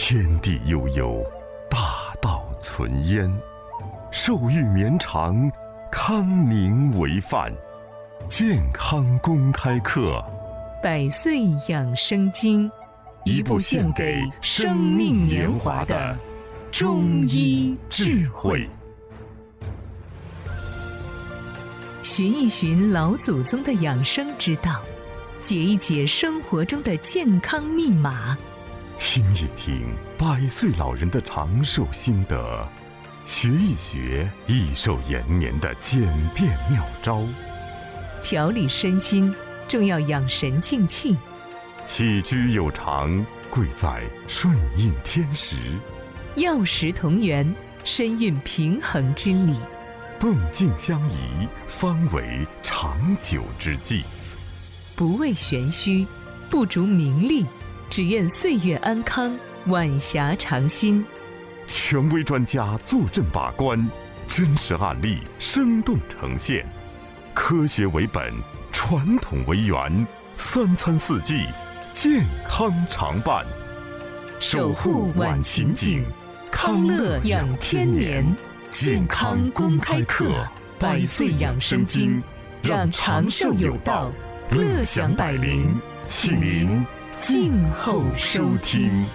天地悠悠，大道存焉。寿育绵长，康宁为范。健康公开课， 百岁养生经，一部献给生命年华的中医智慧。寻一寻老祖宗的养生之道，解一解生活中的健康密码， 听一听百岁老人的长寿心得，学一学益寿延年的简便妙招。 调理身心，重要养神静气。 起居有常，贵在顺应天时。 药食同源，身运平衡之理。 动静相宜，方为长久之计。 不为玄虚，不逐名利，只愿岁月安康，晚霞长新。 权威专家坐镇把关，真实案例生动呈现，科学为本，传统为源，三餐四季健康常伴。 守护晚晴景，康乐养天年。健康公开课，百岁养生经，让长寿有道，乐享百龄，请您静候收听。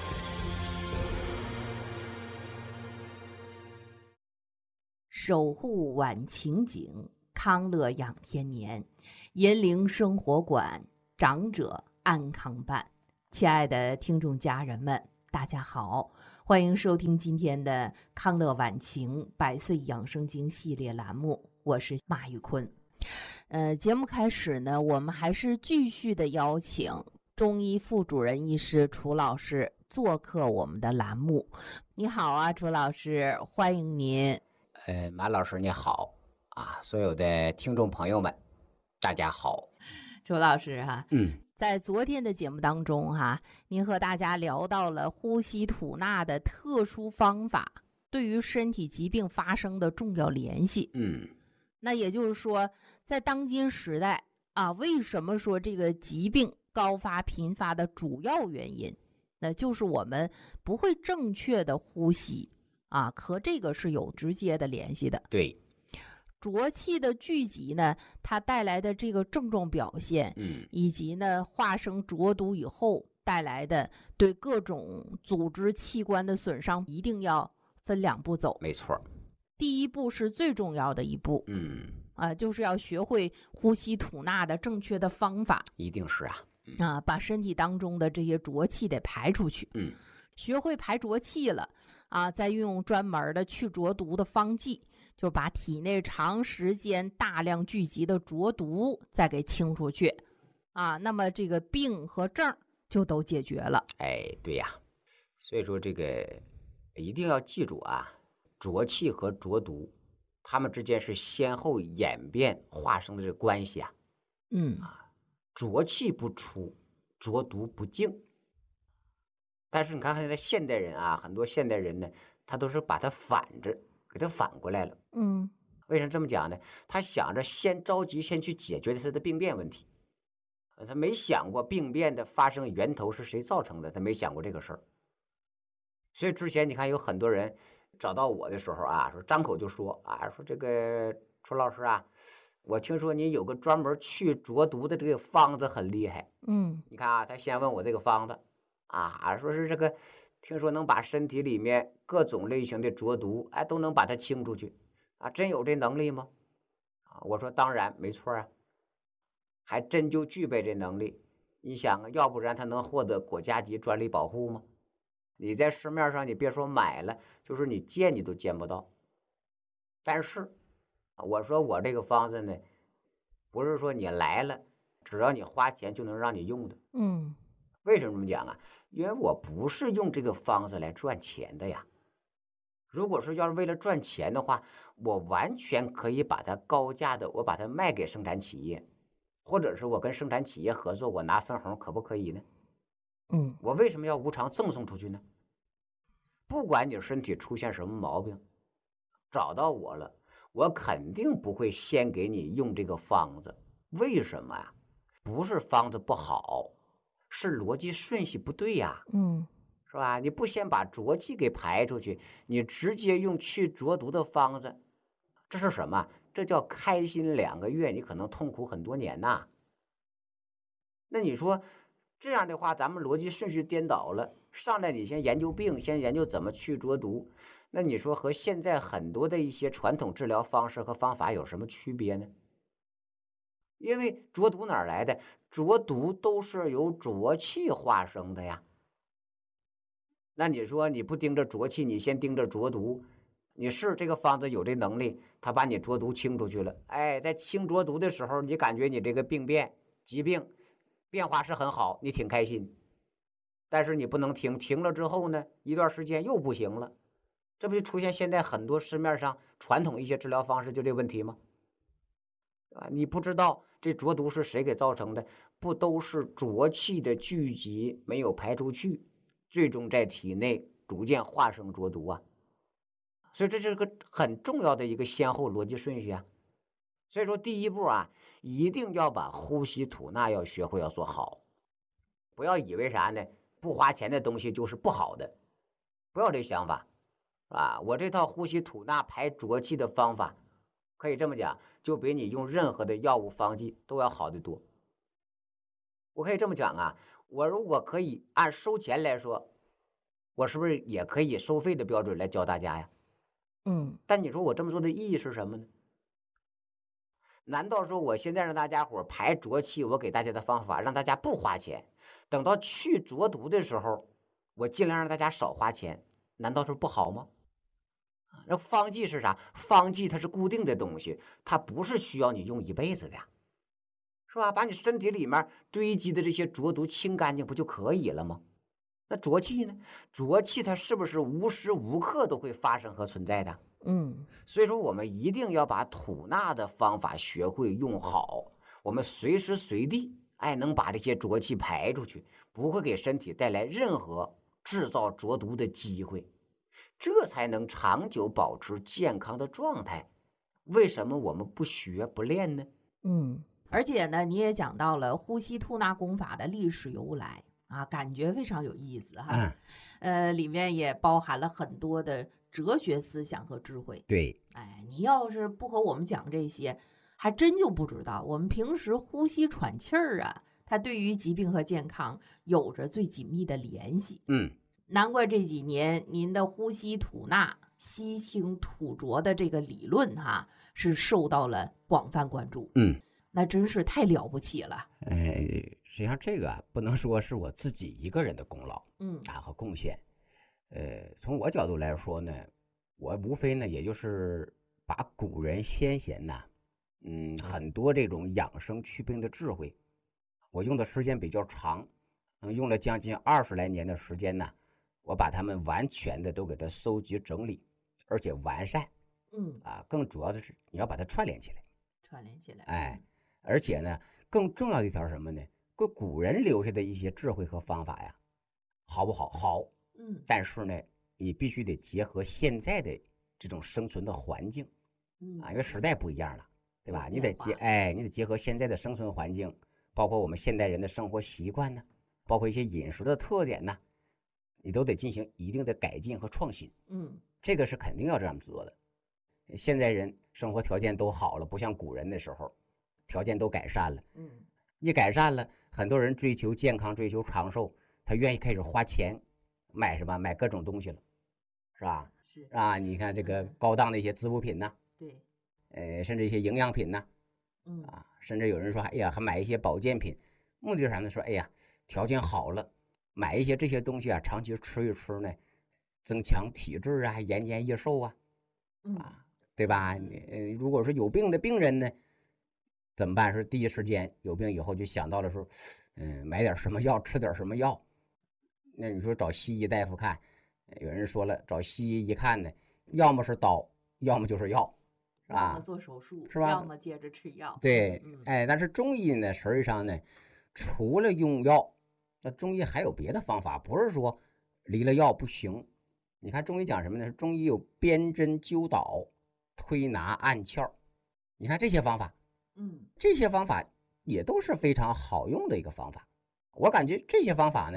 守护晚晴景，康乐养天年，银铃生活馆，长者安康办。亲爱的听众家人们，大家好，欢迎收听今天的康乐晚晴百岁养生经系列栏目，我是马玉坤。节目开始呢，我们还是继续的邀请中医副主任医师楚老师做客我们的栏目。你好啊，楚老师，欢迎您。 马老师你好啊，所有的听众朋友们大家好。 楚老师在昨天的节目当中您和大家聊到了呼吸吐纳的特殊方法对于身体疾病发生的重要联系。那也就是说，在当今时代为什么说这个疾病高发频发的主要原因，那就是我们不会正确的呼吸和这个是有直接的联系的。 对， 浊气的聚集呢，它带来的这个症状表现，以及呢化生浊毒以后带来的对各种组织器官的损伤，一定要分两步走。 没错， 第一步是最重要的一步，就是要学会呼吸吐纳的正确的方法。 一定是把身体当中的这些浊气得排出去。学会排浊气了再运用专门的去浊毒的方剂，就把体内长时间大量聚集的浊毒再给清出去那么这个病和症就都解决了。 对呀，所以说这个一定要记住浊气和浊毒它们之间是先后演变化生的这个关系浊气不出，浊毒不进。但是你看现在现代人很多现代人呢，他都是把它给它反过来了。为什么这么讲呢？他想着先着急先去解决他的病变问题，他没想过病变的发生源头是谁造成的，他没想过这个事儿。所以之前你看有很多人找到我的时候说张口就说说这个楚老师我听说你有个专门去浊毒的这个方子很厉害。你看他先问我这个方子说是这个听说能把身体里面各种类型的浊毒都能把它清出去真有这能力吗？我说当然没错还真就具备这能力。你想要不然他能获得国家级专利保护吗？你在市面上你别说买了，就是你见你都见不到。但是我说我这个方子呢，不是说你来了只要你花钱就能让你用的。为什么这么讲因为我不是用这个方子来赚钱的呀。如果说要是为了赚钱的话，我完全可以把它高价的我把它卖给生产企业，或者是我跟生产企业合作，我拿分红，可不可以呢？我为什么要无偿赠送出去呢？不管你身体出现什么毛病，找到我了，我肯定不会先给你用这个方子。为什么不是方子不好，是逻辑顺序不对呀。 是吧？你不先把浊气给排出去，你直接用去浊毒的方子，这是什么？这叫开心2个月，你可能痛苦很多年呐。那你说这样的话，咱们逻辑顺序颠倒了，上来你先研究病，先研究怎么去浊毒，那你说和现在很多的一些传统治疗方式和方法有什么区别呢？因为浊毒哪儿来的？浊毒都是由浊气化生的呀。那你说你不盯着浊气，你先盯着浊毒，你是这个方子有这能力，他把你浊毒清出去了，哎，在清浊毒的时候，你感觉你这个疾病变化是很好，你挺开心。但是你不能停了之后呢，一段时间又不行了，这不就出现现在很多市面上传统一些治疗方式就这问题吗？你不知道这浊毒是谁给造成的，不都是浊气的聚集没有排出去，最终在体内逐渐化生浊毒啊。所以这是个很重要的一个先后逻辑顺序啊。所以说第一步啊，一定要把呼吸吐纳要学会，要做好。不要以为啥呢，不花钱的东西就是不好的，不要这想法啊。我这套呼吸吐纳排浊气的方法，可以这么讲，就比你用任何的药物方剂都要好得多。我可以这么讲啊，我如果可以按收钱来说，我是不是也可以收费的标准来教大家呀？但你说我这么做的意义是什么呢？难道说我现在让大家伙排浊气，我给大家的方法让大家不花钱，等到去浊毒的时候，我尽量让大家少花钱，难道是不好吗？那方剂是啥？方剂它是固定的东西，它不是需要你用一辈子的，是吧？把你身体里面堆积的这些浊毒清干净不就可以了吗？那浊气呢？浊气它是不是无时无刻都会发生和存在的？所以说我们一定要把吐纳的方法学会用好，我们随时随地能把这些浊气排出去，不会给身体带来任何制造浊毒的机会，这才能长久保持健康的状态。为什么我们不学不练呢？ 而且呢，你也讲到了呼吸吐纳功法的历史由来啊，感觉非常有意思哈。里面也包含了很多的哲学思想和智慧。 对， 你要是不和我们讲这些，还真就不知道我们平时呼吸喘气儿啊，它对于疾病和健康有着最紧密的联系。难怪这几年您的呼吸吐纳、吸清吐浊的这个理论是受到了广泛关注。那真是太了不起了。 实际上这个不能说是我自己一个人的功劳，和贡献。从我角度来说呢，我无非呢，也就是把古人先贤呐，很多这种养生祛病的智慧，我用的时间比较长，用了将近20来年的时间呢，我把它们完全的都给它搜集整理，而且完善。更主要的是你要把它串联起来。而且呢，更重要的一条是什么呢？古人留下的一些智慧和方法呀，好不好？好。但是呢，你必须得结合现在的这种生存的环境，因为时代不一样了，对吧？你得结合现在的生存环境，包括我们现代人的生活习惯呢，包括一些饮食的特点呢，你都得进行一定的改进和创新。这个是肯定要这样做的。现在人生活条件都好了，不像古人的时候，条件都改善了。一改善了，很多人追求健康，追求长寿，他愿意开始花钱买什么？买各种东西了，是吧？你看这个高档的一些滋补品呢，对，甚至一些营养品呢，甚至有人说，还买一些保健品，目的是啥呢？说，条件好了，买一些这些东西啊，长期吃一吃呢，增强体质啊，延年益寿啊，对吧？如果是有病的病人呢，怎么办？是第一时间有病以后就想到了说，买点什么药，吃点什么药。那你说找西医大夫看，有人说了，找西医一看呢，要么是刀，要么就是药，是吧？ 要么做手术， 是吧？ 要么接着吃药。 对，但是中医呢，实际上呢，除了用药，那中医还有别的方法，不是说离了药不行。你看中医讲什么呢？中医有鞭针灸导、推拿按窍，你看这些方法，这些方法也都是非常好用的一个方法。我感觉这些方法呢，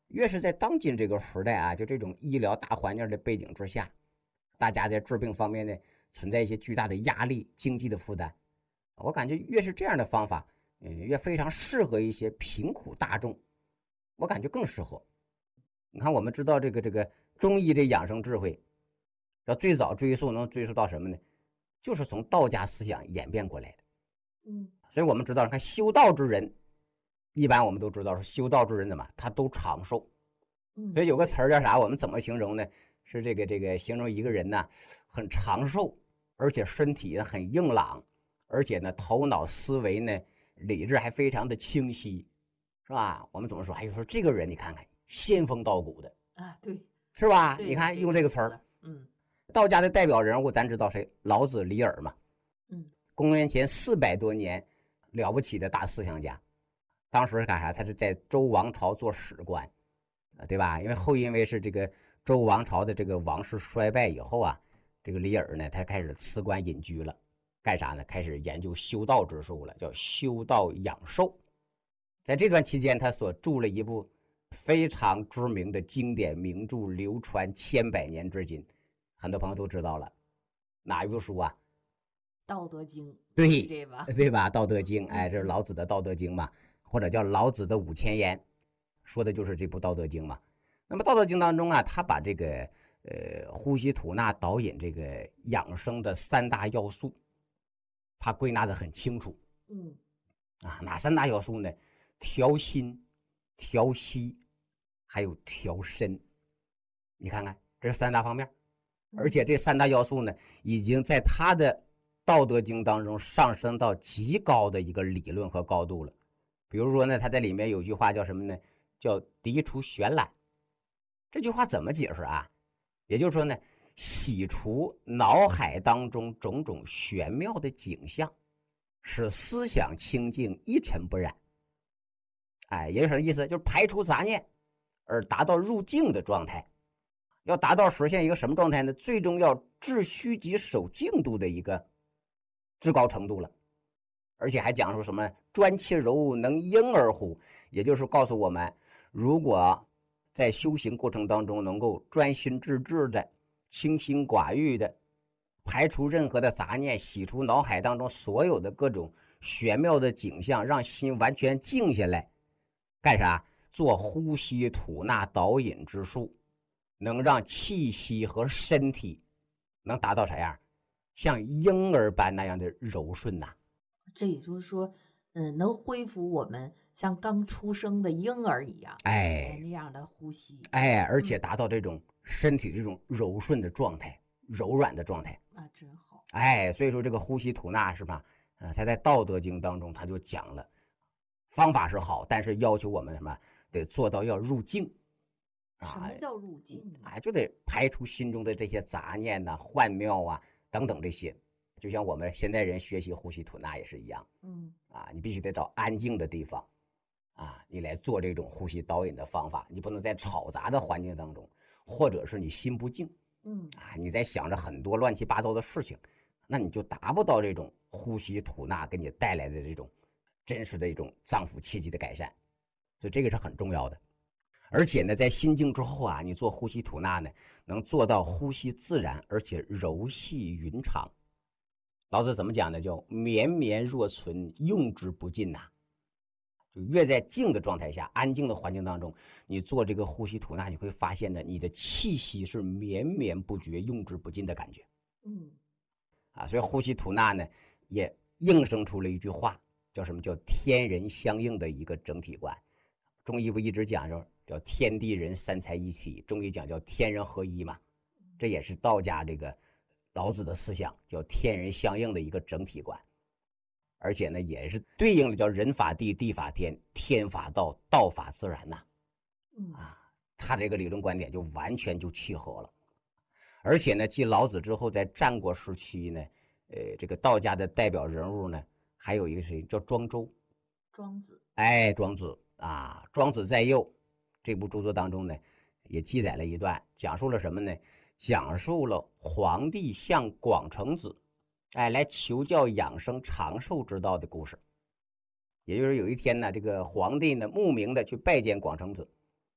越是在当今这个时代啊，就这种医疗大环境的背景之下，大家在治病方面呢存在一些巨大的压力、经济的负担，我感觉越是这样的方法，越非常适合一些贫苦大众，我感觉更适合。你看，我们知道这个中医的养生智慧，要最早能追溯到什么呢？就是从道家思想演变过来的。所以我们知道，看修道之人，一般我们都知道说修道之人怎么他都长寿。所以有个词儿叫啥？我们怎么形容呢？是这个形容一个人呢很长寿，而且身体很硬朗，而且呢头脑思维呢理智还非常的清晰，是吧？我们怎么说？说这个人你看看仙风道骨的啊，对， 是吧？你看用这个词儿，道家的代表人物咱知道谁？老子、李耳嘛。公元前400多年，了不起的大思想家。当时干啥？他是在周王朝做史官，对吧？因为是这个周王朝的这个王室衰败以后啊，这个李耳呢，他开始辞官隐居了，干啥呢？开始研究修道之术了，叫修道养寿。在这段期间，他所著了一部非常知名的经典名著，流传千百年至今，很多朋友都知道了。哪一部书啊？ 道德经。 对吧？道德经，这是老子的道德经嘛，或者叫老子的5000言，说的就是这部道德经嘛。那么道德经当中啊，他把这个呼吸吐纳导引这个养生的3大要素，他归纳的很清楚。哪3大要素呢？调心、调息，还有调身。你看看，这是3大方面，而且这3大要素呢，已经在他的道德经当中上升到极高的一个理论和高度了。比如说呢，他在里面有句话叫什么呢？叫涤除玄览。这句话怎么解释啊？也就是说呢，洗除脑海当中种种玄妙的景象，使思想清净，一尘不染。也就是什么意思？就是排除杂念，而达到入静的状态。要达到实现一个什么状态呢？最终要致虚极守静度的一个至高程度了。而且还讲述什么专其柔能婴儿乎，也就是告诉我们，如果在修行过程当中能够专心致志的、清心寡欲的排除任何的杂念，洗除脑海当中所有的各种玄妙的景象，让心完全静下来，干啥？做呼吸吐纳导引之术，能让气息和身体能达到啥样？像婴儿般那样的柔顺呐。 这也就是说，能恢复我们像刚出生的婴儿一样，那样的呼吸， 而且达到这种身体这种柔顺的状态、柔软的状态啊，真好。 所以说这个呼吸吐纳是吧？他在《道德经》当中他就讲了，方法是好，但是要求我们什么？得做到要入静。 什么叫入静呢？ 就得排除心中的这些杂念呐、幻妙啊等等这些。就像我们现在人学习呼吸吐纳也是一样，你必须得找安静的地方，你来做这种呼吸导引的方法。你不能在吵杂的环境当中，或者是你心不静，你在想着很多乱七八糟的事情，那你就达不到这种呼吸吐纳给你带来的这种真实的一种脏腑气机的改善。所以这个是很重要的。而且呢，在心静之后你做呼吸吐纳呢，能做到呼吸自然，而且柔细匀长。老子怎么讲呢？叫绵绵若存，用之不尽呐。就越在静的状态下、安静的环境当中，你做这个呼吸吐纳，你会发现呢，你的气息是绵绵不绝、用之不尽的感觉。所以呼吸吐纳呢，也应生出了一句话，叫什么？叫天人相应的一个整体观。中医不一直讲叫天地人三才一体，中医讲叫天人合一嘛，这也是道家这个老子的思想，叫天人相应的一个整体观。而且呢，也是对应的叫人法地，地法天，天法道，道法自然呐。他这个理论观点就完全就契合了。而且呢，继老子之后，在战国时期呢，这个道家的代表人物呢，还有一个谁叫庄周。 庄子。 庄子庄子在右这部著作当中呢，也记载了一段，讲述了什么呢？讲述了皇帝向广成子来求教养生长寿之道的故事。也就是有一天呢，这个皇帝呢慕名的去拜见广成子，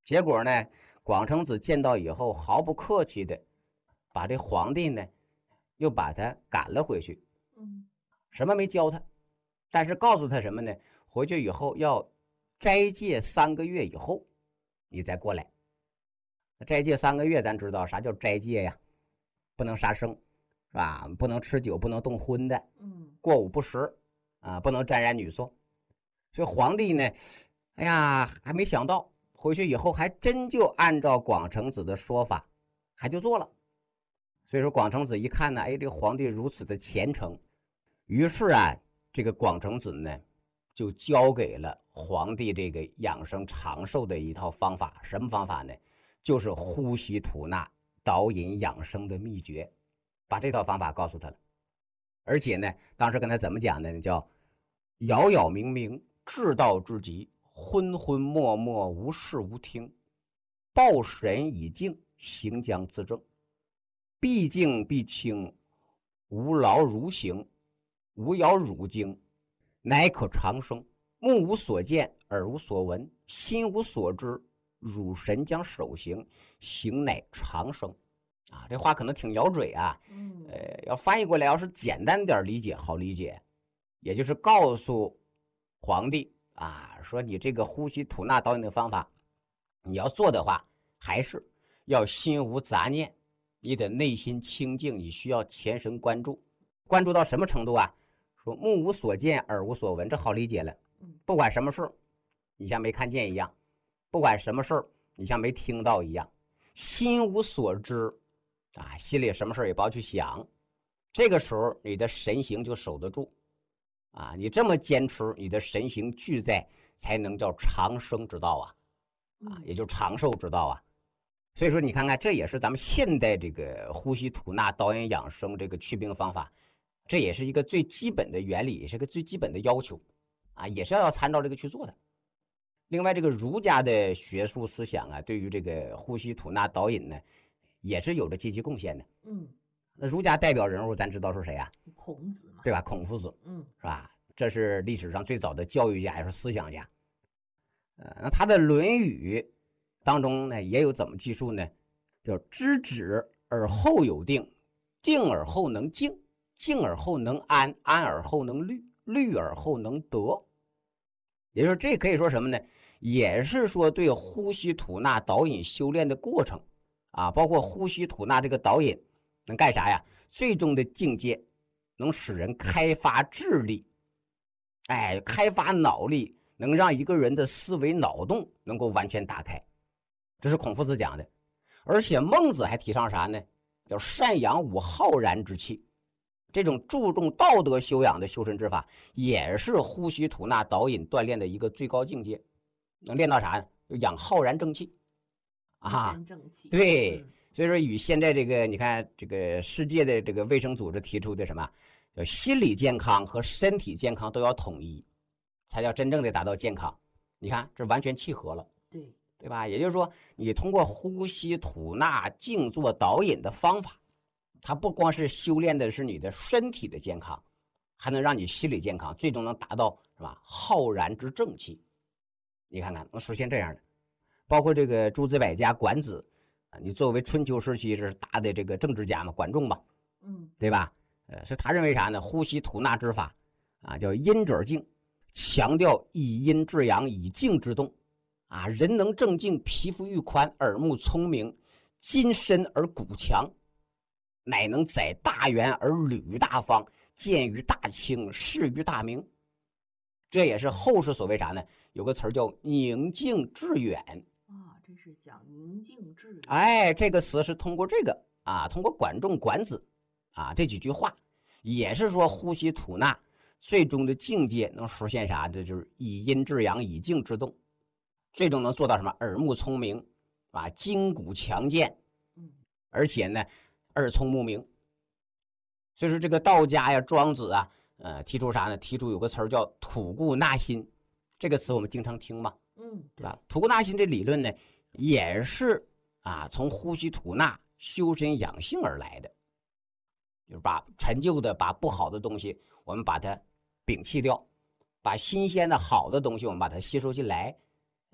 结果呢，广成子见到以后，毫不客气的把这皇帝呢，又把他赶了回去。什么没教他，但是告诉他什么呢？回去以后要斋戒3个月以后，你再过来。斋戒3个月，咱知道啥叫斋戒呀？不能杀生，是吧？不能吃酒，不能动荤的，过午不食啊，不能沾染女色。所以皇帝呢，哎呀，还没想到，回去以后还真就按照广成子的说法，还就做了。所以说广成子一看呢，哎，这个皇帝如此的虔诚，于是啊，这个广成子呢，就教给了皇帝这个养生长寿的一套方法。什么方法呢？就是呼吸吐纳导引养生的秘诀，把这套方法告诉他了。而且呢，当时跟他怎么讲呢？叫杳杳冥冥，至道至极，昏昏默默，无视无听，抱神以静，行将自正，必静必清，无劳如行，无扰汝经，乃可长生。目无所见，耳无所闻，心无所知，汝神将守行，行乃长生。啊，这话可能挺咬嘴啊。要翻译过来，要是简单点理解，好理解，也就是告诉皇帝啊，说你这个呼吸吐纳导引的方法，你要做的话，还是要心无杂念，你的内心清净，你需要全神贯注，关注到什么程度啊？说目无所见，耳无所闻，这好理解了。不管什么事你像没看见一样；不管什么事你像没听到一样；心无所知啊，心里什么事也不要去想。这个时候你的神行就守得住啊！你这么坚持，你的神行俱在，才能叫长生之道啊！也就长寿之道啊！所以说，你看看，这也是咱们现代这个呼吸吐纳导引养生这个祛病方法，这也是一个最基本的原理，也是个最基本的要求啊，也是要参照这个去做的。另外，这个儒家的学术思想啊，对于这个呼吸吐纳导引呢，也是有着积极贡献的。那儒家代表人物咱知道是谁啊？ 孔子嘛， 对吧？孔夫子，是吧？这是历史上最早的教育家，也是思想家。那他的《论语》当中呢，也有怎么记述呢？叫知止而后有定，定而后能静，静而后能安，安而后能虑，虑而后能得。也就是这可以说什么呢？也是说对呼吸吐纳导引修炼的过程啊，包括呼吸吐纳这个导引能干啥呀？最终的境界能使人开发智力，开发脑力，能让一个人的思维脑洞能够完全打开。这是孔夫子讲的。而且孟子还提倡啥呢？叫善养吾浩然之气。这种注重道德修养的修身之法，也是呼吸吐纳导引锻炼的一个最高境界。能练到啥呢？就养浩然正气啊！对。所以说，与现在这个你看，这个世界的这个卫生组织提出的什么，心理健康和身体健康都要统一，才叫真正的达到健康。你看，这完全契合了，对吧？也就是说，你通过呼吸吐纳静坐导引的方法，它不光是修炼的是你的身体的健康，还能让你心理健康，最终能达到是吧？浩然之正气。你看看，能实现这样的，包括这个诸子百家管子。你作为春秋时期是大的这个政治家嘛，管仲嘛，对吧？是他认为啥呢？呼吸吐纳之法啊，叫阴者静，强调以阴制阳，以静制动啊。人能正静，皮肤愈宽，耳目聪明，筋深而骨强，乃能载大圆而履大方，见于大清，视于大明。这也是后世所谓啥呢？有个词叫宁静致远。 这是讲宁静致远。 这个词是通过这个啊，通过管仲、管子啊这几句话，也是说呼吸吐纳最终的境界能实现啥？这就是以阴制阳，以静制动，最终能做到什么？耳目聪明啊，筋骨强健，而且呢，耳聪目明。所以说这个道家呀、庄子啊，提出啥呢？提出有个词叫吐故纳新，这个词我们经常听嘛，对吧？吐故纳新这理论呢，也是啊，从呼吸吐纳修身养性而来的，就是把陈旧的、把不好的东西，我们把它摒弃掉，把新鲜的好的东西我们把它吸收进来，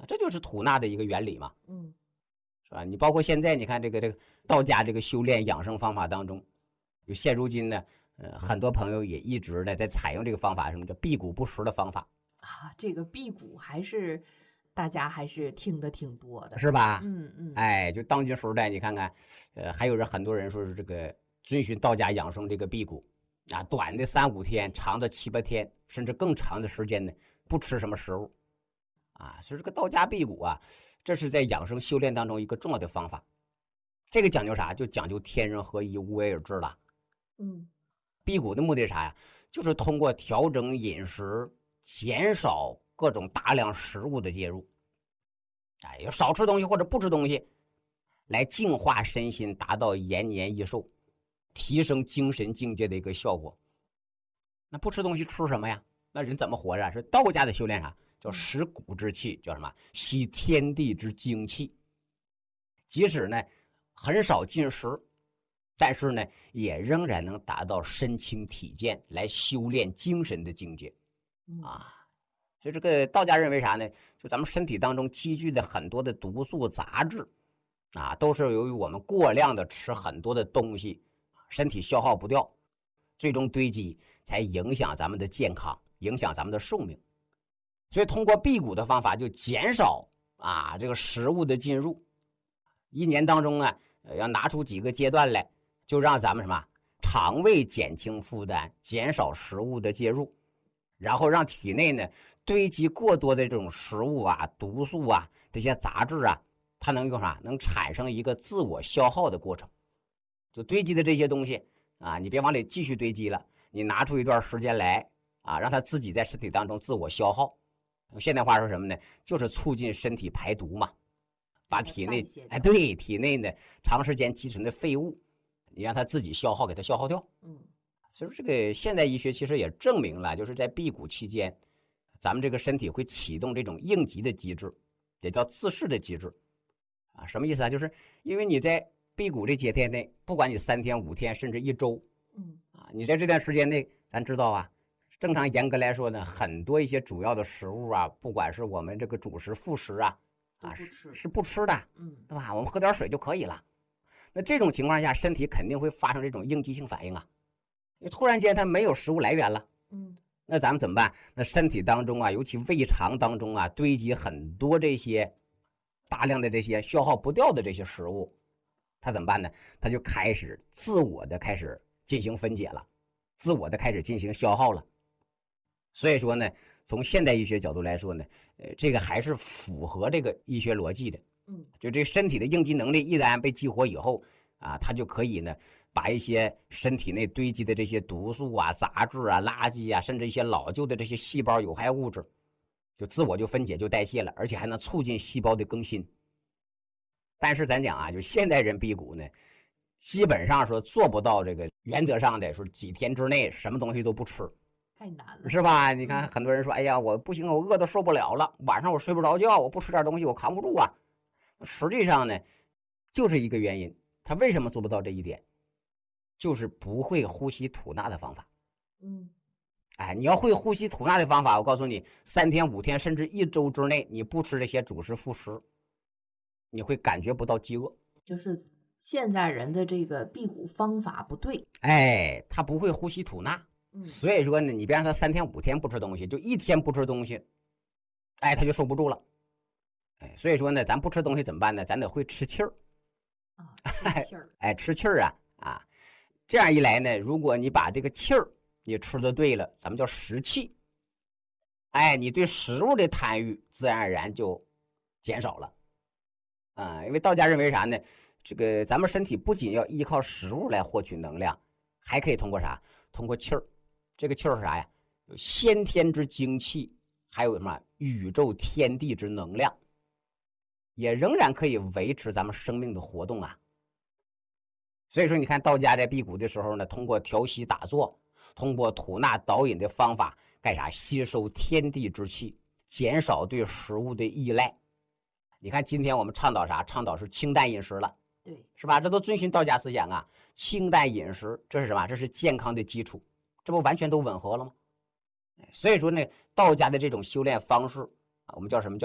这就是吐纳的一个原理嘛。是吧？你包括现在你看这个道家这个修炼养生方法当中，就现如今呢，很多朋友也一直呢在采用这个方法，什么叫辟谷不食的方法啊？这个辟谷大家还是听得挺多的， 是吧？哎，就当今时代，你看看，还有很多人说是这个遵循道家养生这个辟谷啊，短的3、5天，长的7、8天，甚至更长的时间呢，不吃什么食物啊。所以这个道家辟谷啊，这是在养生修炼当中一个重要的方法。这个讲究啥？就讲究天人合一，无为而治了。辟谷的目的是啥呀？就是通过调整饮食，减少各种大量食物的介入，哎，少吃东西或者不吃东西，来净化身心，达到延年益寿，提升精神境界的一个效果。那不吃东西吃什么呀？那人怎么活着？是道家的修炼啥？叫食谷之气，叫什么？吸天地之精气。即使呢很少进食，但是呢也仍然能达到身轻体健，来修炼精神的境界啊。所以这个道家认为啥呢？就咱们身体当中积聚的很多的毒素杂质啊，都是由于我们过量的吃很多的东西，身体消耗不掉，最终堆积，才影响咱们的健康，影响咱们的寿命。所以通过辟谷的方法，就减少啊这个食物的进入。1年当中啊，要拿出几个阶段来，就让咱们什么肠胃减轻负担，减少食物的介入，然后让体内呢堆积过多的这种食物啊、毒素啊、这些杂质啊，它能用啥？能产生一个自我消耗的过程。就堆积的这些东西啊，你别往里继续堆积了，你拿出一段时间来啊，让它自己在身体当中自我消耗。现代话说什么呢？就是促进身体排毒嘛，把体内体内呢长时间积存的废物，你让它自己消耗，给它消耗掉。所以这个现代医学其实也证明了，就是在辟谷期间，咱们这个身体会启动这种应急的机制，也叫自噬的机制啊。什么意思啊？就是因为你在辟谷这几天内，不管你3天、5天，甚至1周，你在这段时间内，咱知道啊，正常严格来说呢，很多一些主要的食物啊，不管是我们这个主食、副食啊，是不吃的，对吧？我们喝点水就可以了。那这种情况下，身体肯定会发生这种应激性反应啊。你突然间它没有食物来源了，那咱们怎么办？那身体当中啊，尤其胃肠当中啊，堆积很多这些大量的这些消耗不掉的这些食物，它怎么办呢？它就开始自我的开始进行分解了，自我的开始进行消耗了。所以说呢，从现代医学角度来说呢，这个还是符合这个医学逻辑的。就这身体的应激能力一旦被激活以后啊，它就可以呢把一些身体内堆积的这些毒素啊、杂质啊、垃圾啊，甚至一些老旧的这些细胞有害物质，就自我就分解就代谢了，而且还能促进细胞的更新。但是咱讲啊，就现代人辟谷呢，基本上说做不到这个原则上的说几天之内什么东西都不吃， 太难了， 是吧？你看很多人说，哎呀，我不行，我饿得受不了了，晚上我睡不着觉，我不吃点东西我扛不住啊。实际上呢，就是一个原因，他为什么做不到这一点？就是不会呼吸吐纳的方法。哎，你要会呼吸吐纳的方法，我告诉你，3天、5天，甚至1周之内，你不吃这些主食副食，你会感觉不到饥饿。 就是现在人的这个辟谷方法不对， 哎，他不会呼吸吐纳。所以说呢，你别让他3天、5天不吃东西，就1天不吃东西，哎，他就受不住了。哎，所以说呢，咱不吃东西怎么办呢？咱得会吃气儿啊，吃气儿， 哎，吃气儿啊，这样一来呢，如果你把这个气儿你吃的对了，咱们叫食气，哎，你对食物的贪欲自然而然就减少了啊。因为道家认为啥呢？这个咱们身体不仅要依靠食物来获取能量，还可以通过啥？通过气儿。这个气儿是啥呀？有先天之精气，还有什么宇宙天地之能量，也仍然可以维持咱们生命的活动啊。所以说你看道家在辟谷的时候呢，通过调息打坐，通过吐纳导引的方法干啥？吸收天地之气，减少对食物的依赖。你看今天我们倡导啥？倡导是清淡饮食了， 对， 是吧？这都遵循道家思想啊。清淡饮食，这是什么？这是健康的基础，这不完全都吻合了吗？所以说呢，道家的这种修炼方式啊，我们叫什么？叫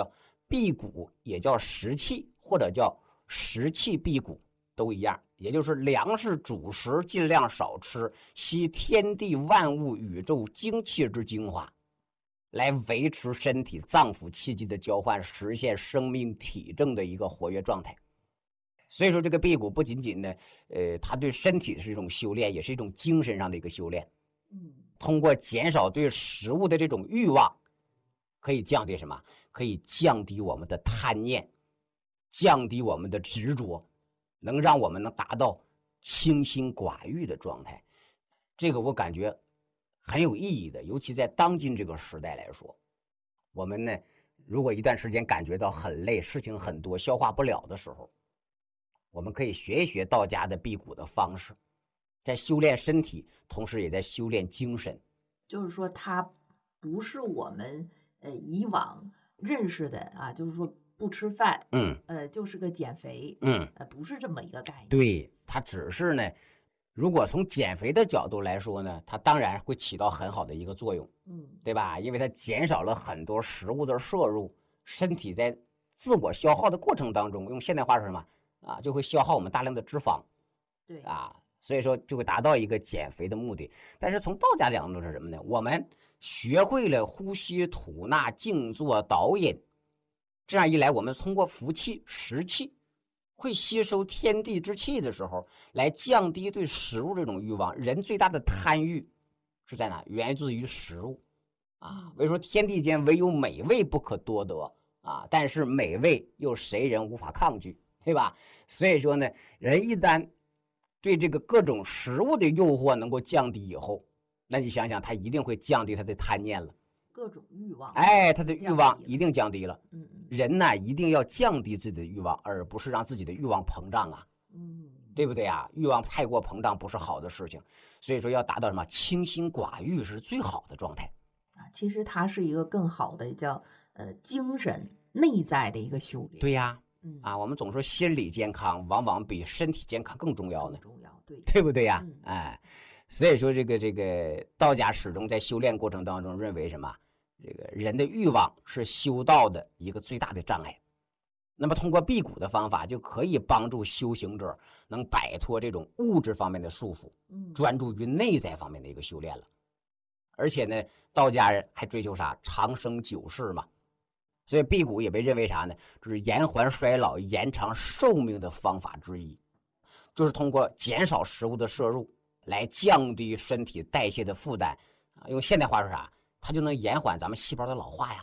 辟谷也叫食气，或者叫食气辟谷，都一样，也就是粮食主食尽量少吃，吸天地万物宇宙精气之精华，来维持身体脏腑气机的交换，实现生命体证的一个活跃状态。所以说这个辟谷不仅仅呢，它对身体是一种修炼，也是一种精神上的一个修炼。通过减少对食物的这种欲望，可以降低什么？可以降低我们的贪念，降低我们的执着，能让我们能达到清心寡欲的状态。这个我感觉很有意义的，尤其在当今这个时代来说，我们呢，如果一段时间感觉到很累，事情很多，消化不了的时候，我们可以学一学道家的辟谷的方式，在修炼身体，同时也在修炼精神。 就是说，它不是我们以往认识的啊，就是说不吃饭，就是个减肥，不是这么一个概念。 对，它只是呢，如果从减肥的角度来说呢，它当然会起到很好的一个作用，对吧？因为它减少了很多食物的摄入，身体在自我消耗的过程当中，用现代话说什么啊，就会消耗我们大量的脂肪， 对啊，所以说就会达到一个减肥的目的。但是从道家角度是什么呢？我们学会了呼吸吐纳、静坐导引，这样一来，我们通过服气、食气，会吸收天地之气的时候，来降低对食物这种欲望。人最大的贪欲是在哪？源自于食物啊。为说天地间唯有美味不可多得啊，但是美味又谁人无法抗拒，对吧？所以说呢，人一旦对这个各种食物的诱惑能够降低以后，那你想想，他一定会降低他的贪念了， 各种欲望， 他的欲望一定降低了。人呢一定要降低自己的欲望，而不是让自己的欲望膨胀啊，对不对啊？欲望太过膨胀不是好的事情，所以说要达到什么清心寡欲是最好的状态啊。其实它是一个更好的叫精神内在的一个修炼。 对呀，我们总说心理健康往往比身体健康更重要呢，对不对呀？所以说这个道家始终在修炼过程当中认为什么？这个人的欲望是修道的一个最大的障碍。那么通过辟谷的方法，就可以帮助修行者能摆脱这种物质方面的束缚，专注于内在方面的一个修炼了。而且呢，道家人还追求啥？长生久世嘛。所以辟谷也被认为啥呢？就是延缓衰老、延长寿命的方法之一，就是通过减少食物的摄入来降低身体代谢的负担。用现代话说啥？它就能延缓咱们细胞的老化呀。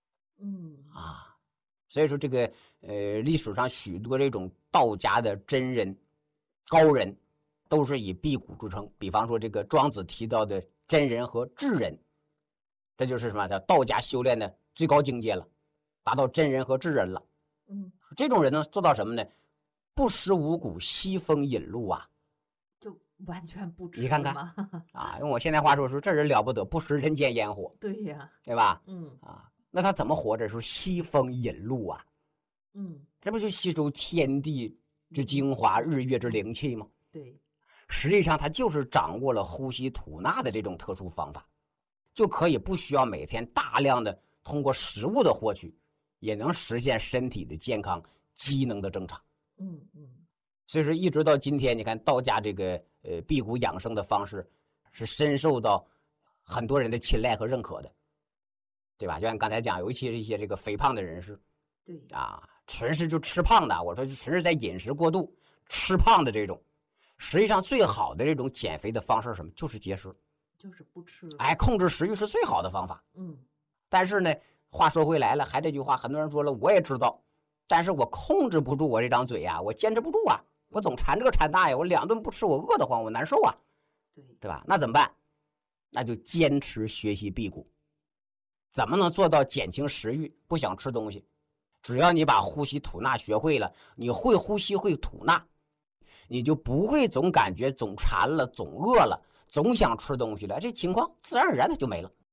所以说这个历史上许多这种道家的真人高人都是以辟谷著称。比方说这个庄子提到的真人和智人，这就是什么叫道家修炼的最高境界了，达到真人和智人了。这种人呢做到什么呢？不食五谷，西风饮露啊， 就完全不吃。 你看看用我现在话说这人了不得，不食人间烟火。 对呀， 对吧？那他怎么活着？说西风饮露啊，这不就吸收天地之精华、日月之灵气吗？ 对， 实际上他就是掌握了呼吸吐纳的这种特殊方法，就可以不需要每天大量的通过食物的获取，也能实现身体的健康、机能的正常。所以说一直到今天，你看道家这个辟谷养生的方式是深受到很多人的青睐和认可的，对吧？就像刚才讲，尤其是一些这个肥胖的人士， 对纯是就吃胖的，我说就纯是在饮食过度吃胖的这种，实际上最好的这种减肥的方式是什么？就是节食， 就是不吃。 控制食欲是最好的方法。但是呢，话说回来了，还这句话，很多人说了，我也知道，但是我控制不住我这张嘴呀，我坚持不住啊，我总馋这个馋那呀，我2顿不吃我饿得慌，我难受啊，对吧？那怎么办？那就坚持学习辟谷。怎么能做到减轻食欲，不想吃东西？只要你把呼吸吐纳学会了，你会呼吸会吐纳，你就不会总感觉总馋了、总饿了、总想吃东西了，这情况自然而然的就没了。